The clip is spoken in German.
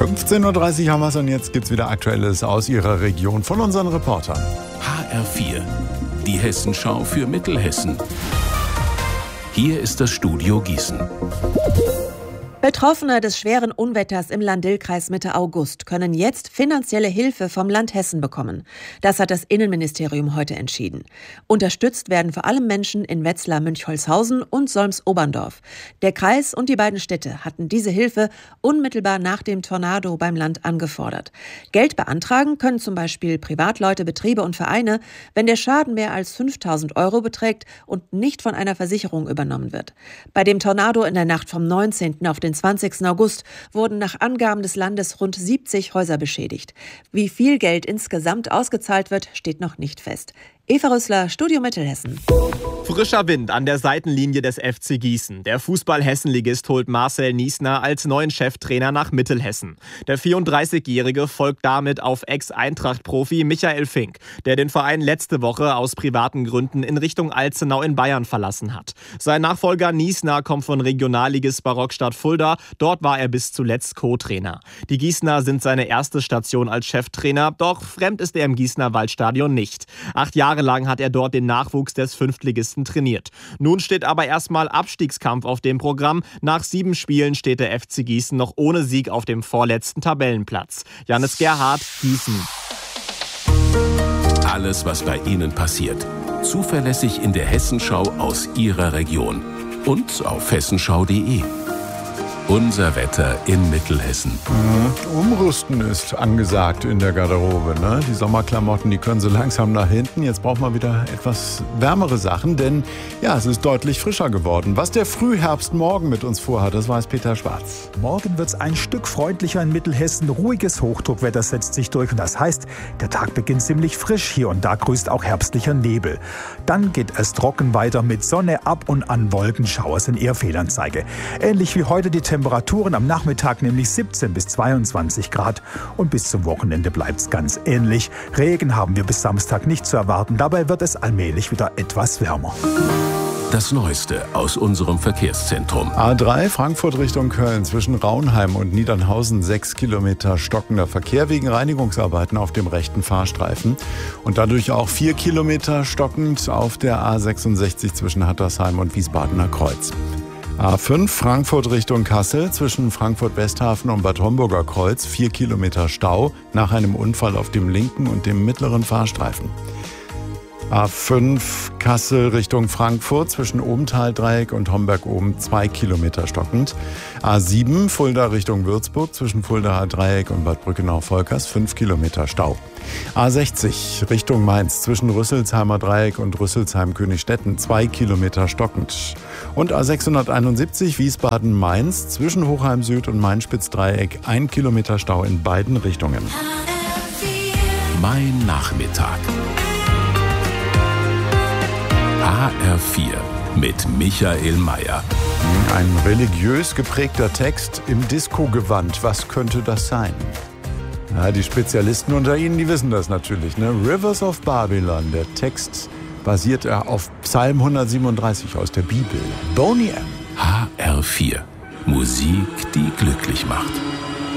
15.30 Uhr haben wir es und jetzt gibt es wieder Aktuelles aus Ihrer Region von unseren Reportern. HR4, die Hessenschau für Mittelhessen. Hier ist das Studio Gießen. Betroffene des schweren Unwetters im Lahn-Dill-Kreis Mitte August können jetzt finanzielle Hilfe vom Land Hessen bekommen. Das hat das Innenministerium heute entschieden. Unterstützt werden vor allem Menschen in Wetzlar-Münchholzhausen und Solms-Oberndorf. Der Kreis und die beiden Städte hatten diese Hilfe unmittelbar nach dem Tornado beim Land angefordert. Geld beantragen können zum Beispiel Privatleute, Betriebe und Vereine, wenn der Schaden mehr als 5.000 € beträgt und nicht von einer Versicherung übernommen wird. Bei dem Tornado in der Nacht vom 19. auf den 20. August wurden nach Angaben des Landes rund 70 Häuser beschädigt. Wie viel Geld insgesamt ausgezahlt wird, steht noch nicht fest. Eva Rüssler, Studio Mittelhessen. Frischer Wind an der Seitenlinie des FC Gießen. Der Fußball-Hessenligist holt Marcel Niesner als neuen Cheftrainer nach Mittelhessen. Der 34-Jährige folgt damit auf Ex-Eintracht-Profi Michael Fink, der den Verein letzte Woche aus privaten Gründen in Richtung Alzenau in Bayern verlassen hat. Sein Nachfolger Niesner kommt von Regionalligist Barockstadt Fulda. Dort war er bis zuletzt Co-Trainer. Die Gießener sind seine erste Station als Cheftrainer, doch fremd ist er im Gießener Waldstadion nicht. 8 Jahre lang hat er dort den Nachwuchs des Fünftligisten trainiert. Nun steht aber erstmal Abstiegskampf auf dem Programm. Nach 7 Spielen steht der FC Gießen noch ohne Sieg auf dem vorletzten Tabellenplatz. Janis Gerhardt, Gießen. Alles, was bei Ihnen passiert, zuverlässig in der Hessenschau aus Ihrer Region und auf hessenschau.de. Unser Wetter in Mittelhessen. Umrüsten ist angesagt in der Garderobe. Ne? Die Sommerklamotten, die können so langsam nach hinten. Jetzt braucht man wieder etwas wärmere Sachen, denn ja, es ist deutlich frischer geworden. Was der Frühherbst morgen mit uns vorhat, das weiß Peter Schwarz. Morgen wird es ein Stück freundlicher in Mittelhessen. Ruhiges Hochdruckwetter setzt sich durch und das heißt, der Tag beginnt ziemlich frisch. Hier und da grüßt auch herbstlicher Nebel. Dann geht es trocken weiter mit Sonne, ab und an Wolkenschauer sind eher Fehlanzeige. Ähnlich wie heute die Temperaturen am Nachmittag, nämlich 17 bis 22 Grad. Und bis zum Wochenende bleibt es ganz ähnlich. Regen haben wir bis Samstag nicht zu erwarten. Dabei wird es allmählich wieder etwas wärmer. Das Neueste aus unserem Verkehrszentrum. A3 Frankfurt Richtung Köln zwischen Raunheim und Niedernhausen 6 Kilometer stockender Verkehr wegen Reinigungsarbeiten auf dem rechten Fahrstreifen. Und dadurch auch 4 Kilometer stockend auf der A66 zwischen Hattersheim und Wiesbadener Kreuz. A5 Frankfurt Richtung Kassel zwischen Frankfurt-Westhafen und Bad Homburger Kreuz 4 Kilometer Stau nach einem Unfall auf dem linken und dem mittleren Fahrstreifen. A5 Kassel Richtung Frankfurt zwischen Obentaldreieck und Homberg-Oben 2 Kilometer stockend. A7 Fulda Richtung Würzburg zwischen Fuldaer Dreieck und Bad Brückenau-Volkers 5 Kilometer Stau. A60 Richtung Mainz zwischen Rüsselsheimer Dreieck und Rüsselsheim-Königstetten 2 Kilometer stockend. Und A671 Wiesbaden-Mainz zwischen Hochheim Süd und Main-Spitz-Dreieck 1 Kilometer Stau in beiden Richtungen. Mein Nachmittag. HR4 mit Michael Mayer. Ein religiös geprägter Text im Disco-Gewand. Was könnte das sein? Ja, die Spezialisten unter Ihnen, die wissen das natürlich. Ne? Rivers of Babylon, der Text basiert auf Psalm 137 aus der Bibel. Boney M. HR4. Musik, die glücklich macht.